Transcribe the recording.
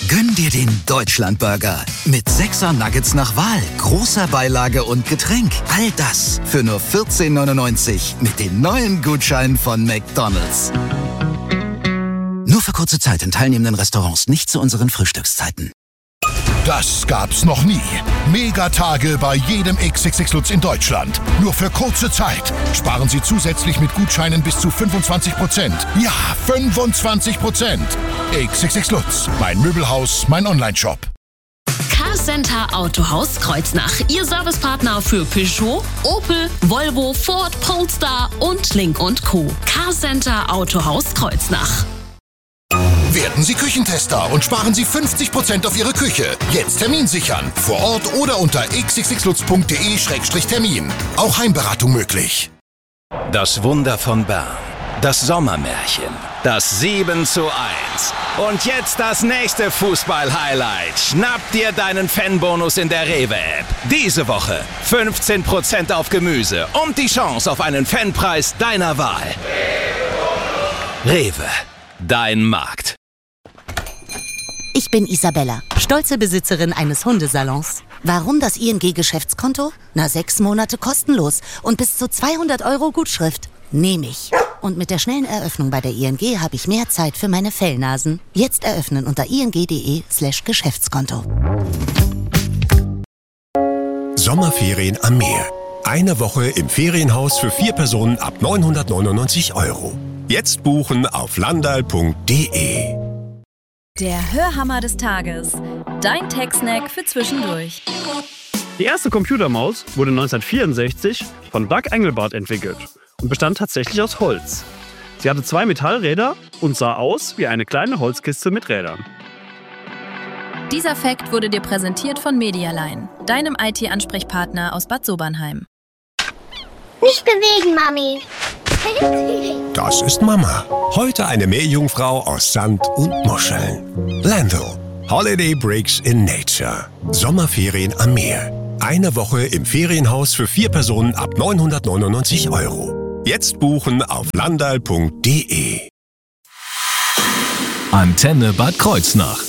Gönn dir den Deutschlandburger. Mit 6er Nuggets nach Wahl, großer Beilage und Getränk. All das für nur 14,99 mit den neuen Gutscheinen von McDonald's. Nur für kurze Zeit in teilnehmenden Restaurants, nicht zu unseren Frühstückszeiten. Das gab's noch nie. Megatage bei jedem XXX Lutz in Deutschland. Nur für kurze Zeit. Sparen Sie zusätzlich mit Gutscheinen bis zu 25%. Ja, 25%. XXX Lutz. Mein Möbelhaus, mein Onlineshop. Carcenter Autohaus Kreuznach. Ihr Servicepartner für Peugeot, Opel, Volvo, Ford, Polestar und Link & Co. Carcenter Autohaus Kreuznach. Werden Sie Küchentester und sparen Sie 50% auf Ihre Küche. Jetzt Termin sichern. Vor Ort oder unter xxxlutz.de/termin. Auch Heimberatung möglich. Das Wunder von Bern. Das Sommermärchen. Das 7:1. Und jetzt das nächste Fußball-Highlight. Schnapp dir deinen Fanbonus in der Rewe-App. Diese Woche 15% auf Gemüse und die Chance auf einen Fanpreis deiner Wahl. Rewe. Dein Markt. Ich bin Isabella, stolze Besitzerin eines Hundesalons. Warum das ING-Geschäftskonto? 6 Monate kostenlos und bis zu 200 € Gutschrift. Nehme ich. Und mit der schnellen Eröffnung bei der ING habe ich mehr Zeit für meine Fellnasen. Jetzt eröffnen unter ing.de/Geschäftskonto. Sommerferien am Meer. Eine Woche im Ferienhaus für 4 Personen ab 999 €. Jetzt buchen auf landal.de. Der Hörhammer des Tages. Dein Tech-Snack für zwischendurch. Die erste Computermaus wurde 1964 von Doug Engelbart entwickelt und bestand tatsächlich aus Holz. Sie hatte 2 Metallräder und sah aus wie eine kleine Holzkiste mit Rädern. Dieser Fact wurde dir präsentiert von Medialine, deinem IT-Ansprechpartner aus Bad Sobernheim. Nicht bewegen, Mami. Das ist Mama. Heute eine Meerjungfrau aus Sand und Muscheln. Lando. Holiday Breaks in Nature. Sommerferien am Meer. Eine Woche im Ferienhaus für 4 Personen ab 999 €. Jetzt buchen auf landal.de. Antenne Bad Kreuznach.